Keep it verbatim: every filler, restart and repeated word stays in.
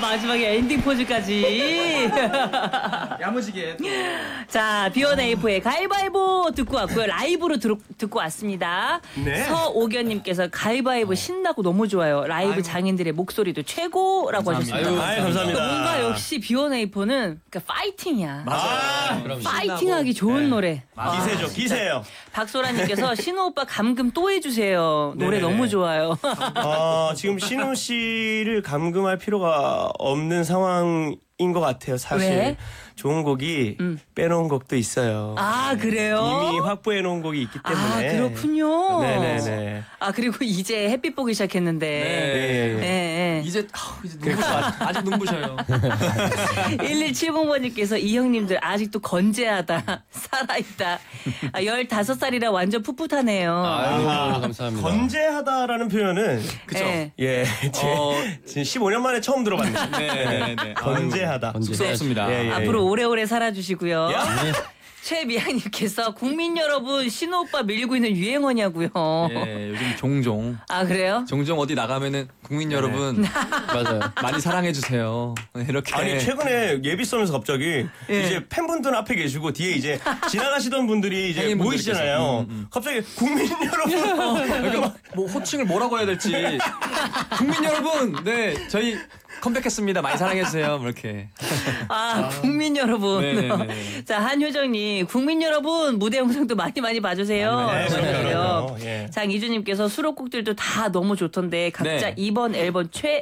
마지막에 엔딩 포즈까지. 야무지게. 자, 비원에이프의 가위바위보 듣고 왔고요. 라이브로 들, 듣고 왔습니다. 네. 서오견님께서 가위바위보 신나고 너무 좋아요. 라이브 아이고. 장인들의 목소리도 최고라고 하셨습니다. 아유, 아유, 감사합니다. 뭔가 역시 비원에이프는 그러니까 파이팅이야. 아, 그럼 파이팅하기 좋은 네. 노래. 기세죠, 기세요. 박소라님께서 신우 오빠 감금 또 해주세요. 노래 네네네. 너무 좋아요. 어, 지금 신우 씨를 감금할 필요가 없는 상황인 것 같아요, 사실. 왜? 좋은 곡이 음. 빼놓은 곡도 있어요. 아, 그래요? 이미 확보해 놓은 곡이 있기 아, 때문에. 그렇군요. 네네네. 아, 그리고 이제 햇빛 보기 시작했는데. 네. 예, 예. 이제 아우, 이제 눈부셔. 아직 눈부셔요. 일일칠공번님께서 이 형님들 아직도 건재하다, 살아있다. 아, 열다섯 살이라 완전 풋풋하네요. 아유, 아, 감사합니다. 건재하다라는 표현은 그쵸? 예. 예, 제, 어. 지금 십오 년 만에 처음 들어봤네요. 네네네. 건재하다. 건재. 쑥스럽습니다. 예, 예. 앞으로 오래오래 살아주시고요. 야. 최미양님께서 국민 여러분 신우 오빠 밀고 있는 유행어냐고요. 예, 요즘 종종 아, 그래요? 종종 어디 나가면은 국민 여러분 맞아요. 많이 사랑해 주세요. 이렇게 아니 최근에 예비 쏘면서 갑자기 예. 이제 팬분들 앞에 계시고 뒤에 이제 지나가시던 분들이 이제 행인분들께서. 모이시잖아요. 음, 음. 갑자기 국민 여러분 그러니까 뭐 호칭을 뭐라고 해야 될지 국민 여러분, 네 저희 컴백했습니다. 많이 사랑해 주세요. 뭐 이렇게. 아, 국민 여러분. 네네네. 자, 한효정님, 국민 여러분 무대 영상도 많이 많이 봐주세요. 많이 많이 네, 라고 그럼요, 하셨어요. 그럼요. 예. 장이주님께서 수록곡들도 다 너무 좋던데 각자 네. 이번 앨범 최